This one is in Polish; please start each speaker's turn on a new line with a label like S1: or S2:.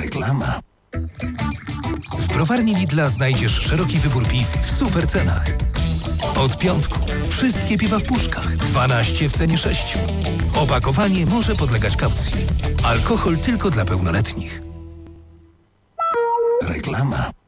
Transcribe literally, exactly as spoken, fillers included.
S1: Reklama. W browarni Lidla znajdziesz szeroki wybór piw w super cenach. Od piątku wszystkie piwa w puszkach, dwanaście w cenie sześciu. Opakowanie może podlegać kaucji. Alkohol tylko dla pełnoletnich. Reklama.